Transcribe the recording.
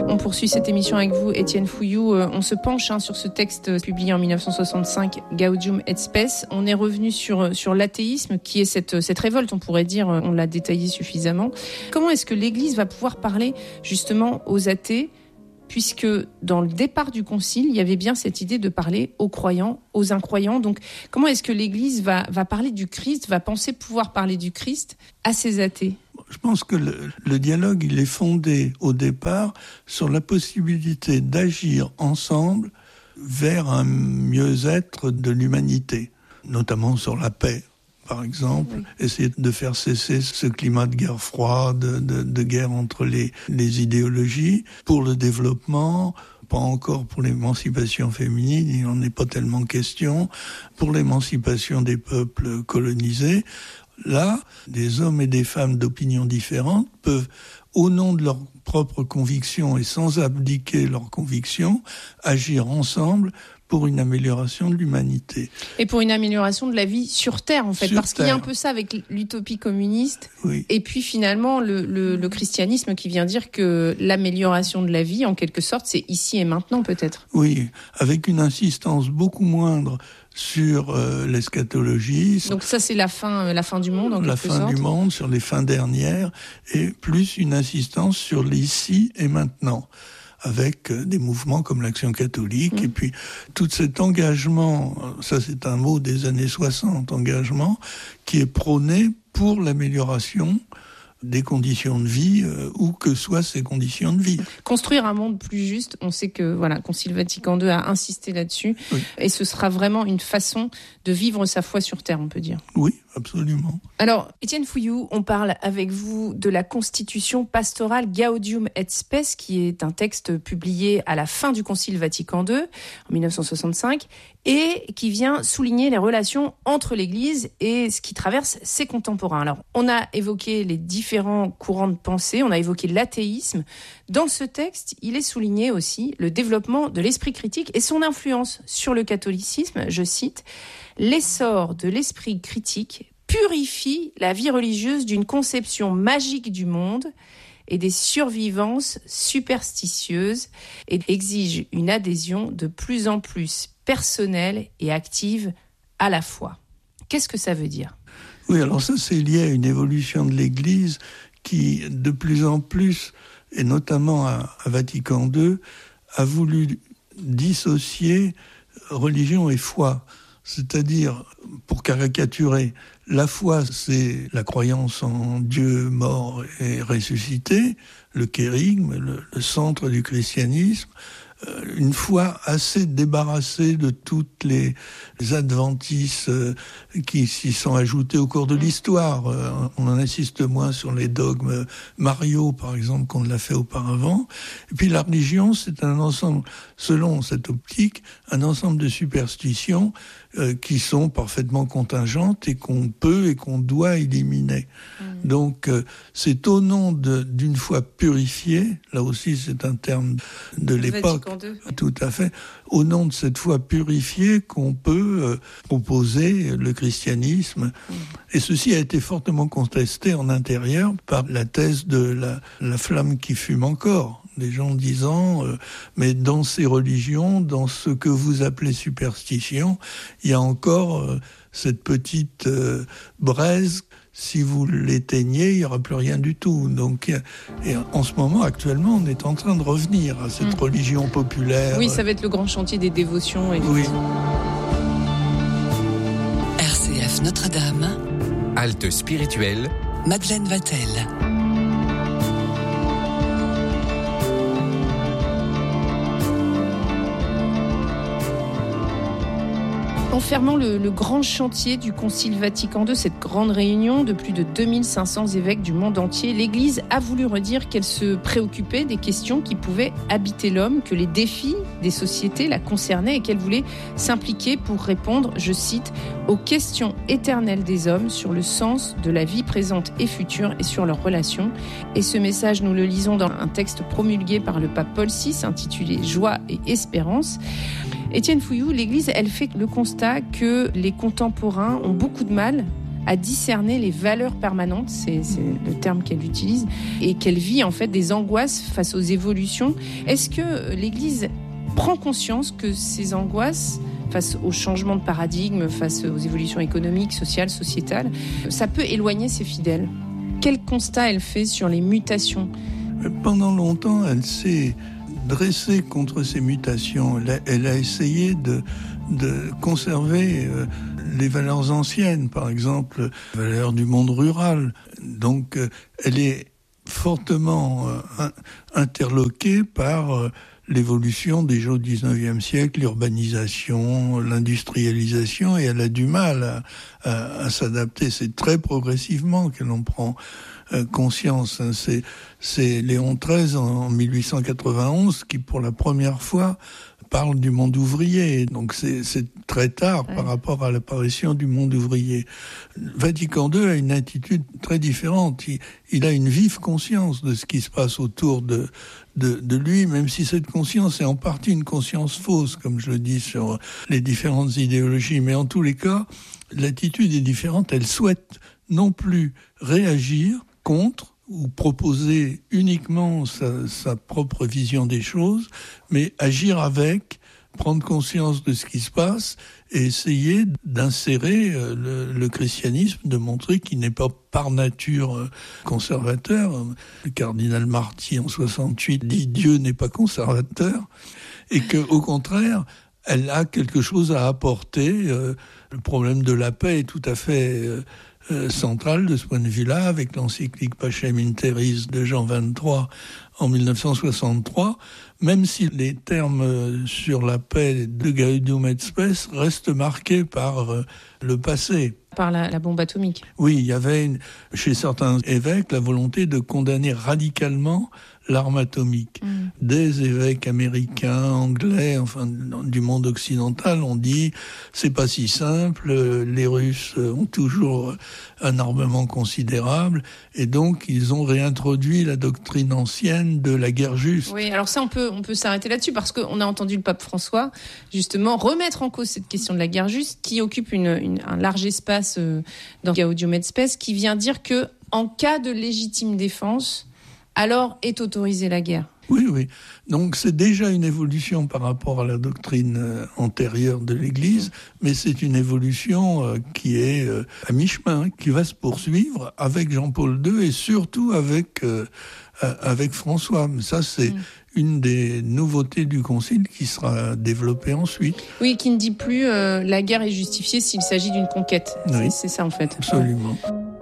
On poursuit cette émission avec vous, Étienne Fouilloux. On se penche sur ce texte publié en 1965, Gaudium et Spes. On est revenu sur l'athéisme, qui est cette révolte, on pourrait dire, on l'a détaillé suffisamment. Comment est-ce que l'Église va pouvoir parler justement aux athées, puisque dans le départ du concile, il y avait bien cette idée de parler aux croyants, aux incroyants. Donc comment est-ce que l'Église va parler du Christ, va penser pouvoir parler du Christ à ces athées ? Je pense que le dialogue, il est fondé au départ sur la possibilité d'agir ensemble vers un mieux-être de l'humanité, notamment sur la paix, par exemple. Oui. Essayer de faire cesser ce climat de guerre froide, de guerre entre les idéologies, pour le développement, pas encore pour l'émancipation féminine, il n'en est pas tellement question, pour l'émancipation des peuples colonisés. Là, des hommes et des femmes d'opinions différentes peuvent, au nom de leurs propres convictions et sans abdiquer leurs convictions, agir ensemble pour une amélioration de l'humanité. Et pour une amélioration de la vie sur Terre, en fait. Parce qu'il y a un peu ça avec l'utopie communiste. Oui. Et puis finalement, le christianisme qui vient dire que l'amélioration de la vie, en quelque sorte, c'est ici et maintenant, peut-être. Oui, avec une insistance beaucoup moindre sur l'eschatologie. Donc ça, c'est la fin du monde, en quelque sorte. La fin du monde, sur les fins dernières, et plus une insistance sur l'ici et maintenant, avec des mouvements comme l'Action catholique, et puis tout cet engagement, ça c'est un mot des années 60, engagement, qui est prôné pour l'amélioration des conditions de vie, où que soient ces conditions de vie. Construire un monde plus juste, on sait que Concile Vatican II a insisté là-dessus, oui. Et ce sera vraiment une façon de vivre sa foi sur Terre, on peut dire. Oui, absolument. Alors, Étienne Fouilloux, on parle avec vous de la Constitution pastorale Gaudium et Spes, qui est un texte publié à la fin du Concile Vatican II, en 1965, et qui vient souligner les relations entre l'Église et ce qui traverse ses contemporains. Alors, on a évoqué les différents courants de pensée, on a évoqué l'athéisme. Dans ce texte, il est souligné aussi le développement de l'esprit critique et son influence sur le catholicisme. Je cite, « L'essor de l'esprit critique purifie la vie religieuse d'une conception magique du monde et des survivances superstitieuses et exige une adhésion de plus en plus personnelle et active à la foi. » Qu'est-ce que ça veut dire ? Oui, alors ça, c'est lié à une évolution de l'Église qui, de plus en plus, et notamment à Vatican II, a voulu dissocier religion et foi. C'est-à-dire, pour caricaturer, la foi, c'est la croyance en Dieu mort et ressuscité, le kérigme, le centre du christianisme, une foi assez débarrassée de toutes les adventices qui s'y sont ajoutés au cours de l'histoire. On en insiste moins sur les dogmes mariaux, par exemple, qu'on ne l'a fait auparavant. Et puis la religion, c'est un ensemble, selon cette optique, un ensemble de superstitions qui sont parfaitement contingentes et qu'on peut et qu'on doit éliminer. Donc, c'est au nom d'une foi purifiée, là aussi c'est un terme de l'époque, tout à fait, au nom de cette foi purifiée qu'on peut proposer le christianisme. Et ceci a été fortement contesté en intérieur par la thèse de la flamme qui fume encore. Des gens disant, mais dans ces religions, dans ce que vous appelez superstition, il y a encore cette petite braise. Si vous l'éteignez, il n'y aura plus rien du tout. Donc, et en ce moment, actuellement, on est en train de revenir à cette religion populaire. Oui, ça va être le grand chantier des dévotions. Oui. RCF Notre-Dame. Halte spirituelle. Madeleine Vatel. En fermant le grand chantier du Concile Vatican II, cette grande réunion de plus de 2500 évêques du monde entier, l'Église a voulu redire qu'elle se préoccupait des questions qui pouvaient habiter l'homme, que les défis des sociétés la concernaient et qu'elle voulait s'impliquer pour répondre, je cite, aux questions éternelles des hommes sur le sens de la vie présente et future et sur leurs relations. Et ce message, nous le lisons dans un texte promulgué par le pape Paul VI intitulé « Joie et espérance ». Étienne Fouilloux, l'Église, elle fait le constat que les contemporains ont beaucoup de mal à discerner les valeurs permanentes, c'est le terme qu'elle utilise, et qu'elle vit en fait des angoisses face aux évolutions. Est-ce que l'Église prend conscience que ces angoisses face au changement de paradigme, face aux évolutions économiques, sociales, sociétales, ça peut éloigner ses fidèles? Quel constat elle fait sur les mutations? Pendant longtemps, elle s'est dressée contre ces mutations. Elle a essayé de conserver les valeurs anciennes, par exemple, les valeurs du monde rural. Donc, elle est fortement interloquée par l'évolution déjà au XIXe siècle, l'urbanisation, l'industrialisation, et elle a du mal à s'adapter. C'est très progressivement qu'elle en prend conscience. C'est Léon XIII en 1891 qui, pour la première fois, parle du monde ouvrier. Donc c'est très tard par rapport à l'apparition du monde ouvrier. Vatican II a une attitude très différente. Il a une vive conscience de ce qui se passe autour de lui, même si cette conscience est en partie une conscience fausse, comme je le dis sur les différentes idéologies. Mais en tous les cas, l'attitude est différente. Elle souhaite non plus réagir contre ou proposer uniquement sa propre vision des choses, mais agir avec, prendre conscience de ce qui se passe et essayer d'insérer le christianisme, de montrer qu'il n'est pas par nature conservateur. Le cardinal Marty en 68 dit « Dieu n'est pas conservateur » et qu'au contraire, elle a quelque chose à apporter. Le problème de la paix est tout à fait central de ce point de vue-là, avec l'encyclique Pacem in Terris de Jean XXIII en 1963, même si les termes sur la paix de Gaudium et Spes restent marqués par le passé. Par la bombe atomique. Oui, il y avait chez certains évêques la volonté de condamner radicalement l'arme atomique. Des évêques américains, anglais, enfin du monde occidental ont dit c'est pas si simple, les Russes ont toujours un armement considérable et donc ils ont réintroduit la doctrine ancienne de la guerre juste. Oui, alors ça on peut s'arrêter là-dessus parce qu'on a entendu le pape François justement remettre en cause cette question de la guerre juste qui occupe un large espace dans Gaudium et Spes, qui vient dire que en cas de légitime défense, alors est autorisée la guerre. Oui. Donc c'est déjà une évolution par rapport à la doctrine antérieure de l'Église, mais c'est une évolution qui est à mi-chemin, qui va se poursuivre avec Jean-Paul II et surtout avec François. Mais ça, c'est une des nouveautés du Concile qui sera développée ensuite. Oui, qui ne dit plus la guerre est justifiée s'il s'agit d'une conquête. Oui. C'est ça en fait. Absolument.